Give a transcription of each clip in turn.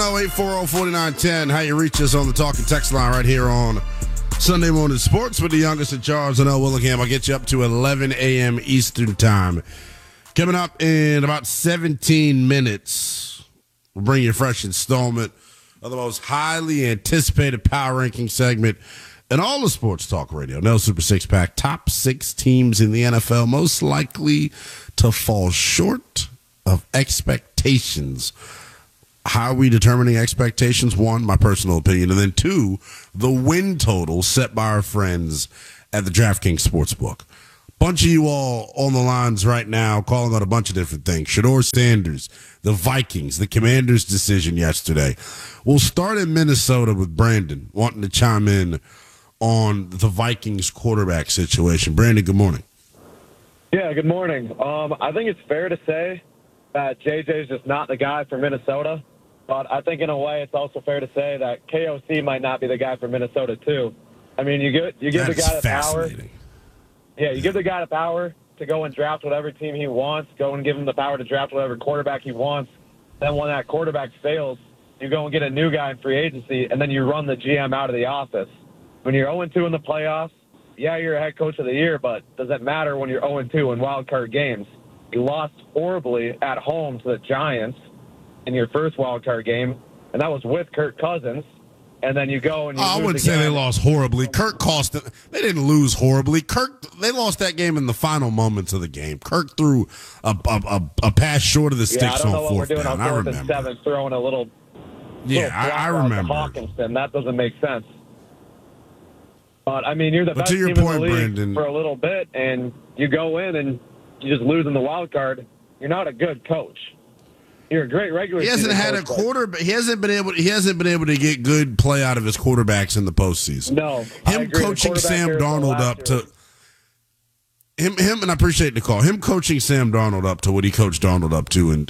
708-404-4910. How you reach us on the talking text line right here on Sunday Morning Sports with the youngest in charge, Zanell Willingham. I'll get you up to 11 a.m. Eastern Time. Coming up in about 17 minutes, we'll bring you a fresh installment of the most highly anticipated power ranking segment in all of sports talk radio. No Super Six Pack. Top 6 teams in the NFL most likely to fall short of expectations. How are we determining expectations? 1, my personal opinion, and then 2, the win total set by our friends at the DraftKings Sportsbook. Bunch of you all on the lines right now calling out a bunch of different things. Shedeur Sanders, the Vikings, the Commanders' decision yesterday. We'll start in Minnesota with Brandon wanting to chime in on the Vikings quarterback situation. Brandon, good morning. Yeah, good morning. I think it's fair to say that JJ is just not the guy for Minnesota. But I think in a way it's also fair to say that KOC might not be the guy for Minnesota too. I mean, you give the guy the power. Yeah, you give the guy the power to go and draft whatever team he wants, go and give him the power to draft whatever quarterback he wants. Then when that quarterback fails, you go and get a new guy in free agency, and then you run the GM out of the office. When you're 0-2 in the playoffs, yeah, you're a head coach of the year, but does it matter when you're 0-2 in wild card games? You lost horribly at home to the Giants in your first wild card game, and that was with Kirk Cousins. And then you go and you I wouldn't say they lost horribly. Kirk cost them. They didn't lose horribly. They lost that game in the final moments of the game. Kirk threw a pass short of the sticks on 4th down. I remember. 7th, throwing a little. I remember. Hawkinson. That doesn't make sense. But I mean, you're the best to your team point, in the league Brandon, for a little bit, and you go in and you just lose in the wild card. You're not a good coach. You're a great regular. He hasn't had a quarterback. He hasn't been able to get good play out of his quarterbacks in the postseason. No, him coaching Sam Darnold up to him, and I appreciate the call. Him coaching Sam Darnold up to what he coached Darnold up to in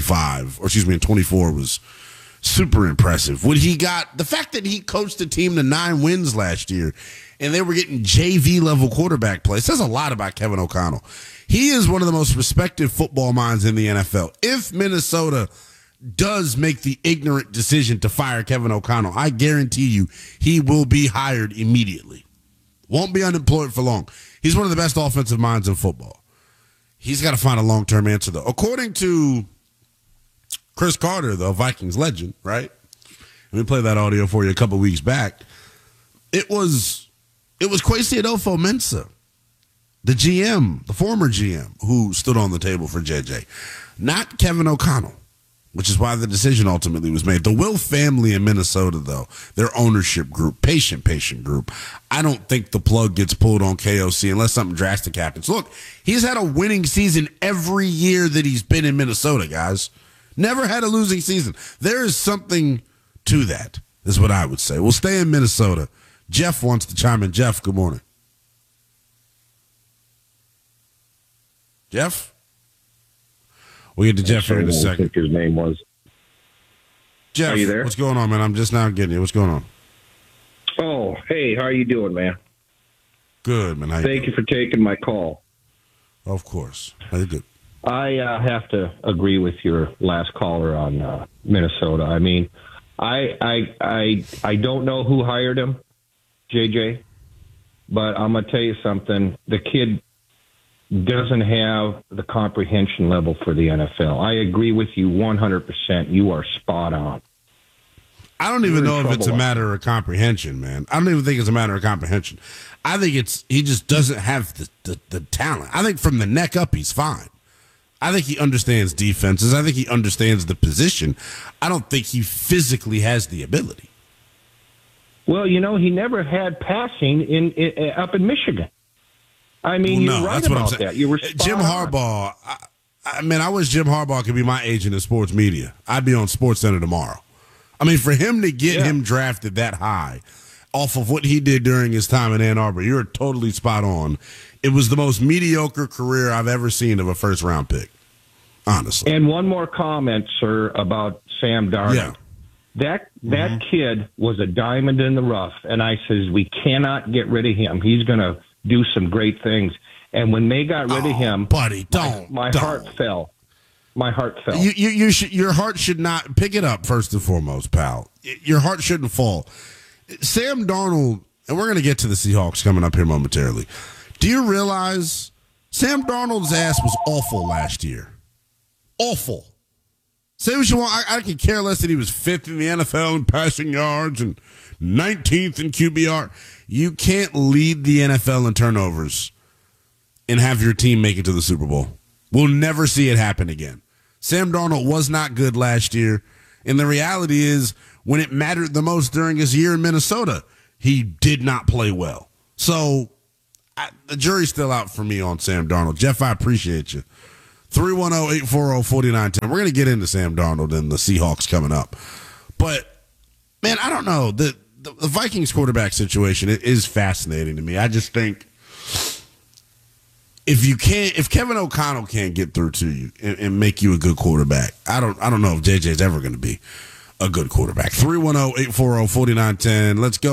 24 was super impressive. What he got, the fact that he coached a team to 9 wins last year, and they were getting JV level quarterback play, says a lot about Kevin O'Connell. He is one of the most respected football minds in the NFL. If Minnesota does make the ignorant decision to fire Kevin O'Connell, I guarantee you he will be hired immediately. Won't be unemployed for long. He's one of the best offensive minds in football. He's got to find a long-term answer, though. According to Chris Carter, the Vikings legend, right? Let me play that audio for you a couple weeks back. It was Kwesi Adolfo-Mensah, the GM, the former GM, who stood on the table for JJ. Not Kevin O'Connell, which is why the decision ultimately was made. The Will family in Minnesota, though, their ownership group, patient group, I don't think the plug gets pulled on KOC unless something drastic happens. Look, he's had a winning season every year that he's been in Minnesota, guys. Never had a losing season. There is something to that, is what I would say. We'll stay in Minnesota. Jeff wants to chime in. Jeff, good morning. Jeff? We'll get to Jeff here in a second. I think his name was. Jeff, are you there? What's going on, man? I'm just now getting you. What's going on? Oh, hey, how are you doing, man? Good, man. Thank you for taking my call. Of course. How you good? I have to agree with your last caller on Minnesota. I mean, I don't know who hired him, JJ, but I'm going to tell you something. The kid doesn't have the comprehension level for the NFL. I agree with you 100%. You are spot on. I don't even know if it's a matter of comprehension, man. I don't even think it's a matter of comprehension. I think he just doesn't have the talent. I think from the neck up, he's fine. I think he understands defenses. I think he understands the position. I don't think he physically has the ability. Well, he never had passing up in Michigan. I mean, you're right about that. You were Jim Harbaugh. I wish Jim Harbaugh could be my agent in sports media. I'd be on SportsCenter tomorrow. I mean, for him to get him drafted that high off of what he did during his time in Ann Arbor, you're totally spot on. It was the most mediocre career I've ever seen of a first-round pick, honestly. And one more comment, sir, about Sam Darnold. Yeah. That kid was a diamond in the rough, and I says, we cannot get rid of him. He's going to do some great things. And when they got rid of him, buddy, my heart fell. my heart fell. Your heart should not pick it up first and foremost, pal. Your heart shouldn't fall. Sam Darnold, and we're going to get to the Seahawks coming up here momentarily. Do you realize Sam Darnold's ass was awful last year? Awful. Say what you want. I could care less that he was 5th in the NFL in passing yards and 19th in QBR. You can't lead the NFL in turnovers and have your team make it to the Super Bowl. We'll never see it happen again. Sam Darnold was not good last year, and the reality is when it mattered the most during his year in Minnesota, he did not play well. So the jury's still out for me on Sam Darnold. Jeff, I appreciate you. 310-840-4910. We're going to get into Sam Darnold and the Seahawks coming up. But, man, I don't know. The Vikings quarterback situation is fascinating to me. I just think if Kevin O'Connell can't get through to you and make you a good quarterback, I don't know if JJ's ever going to be a good quarterback. 310-840-4910. Let's go.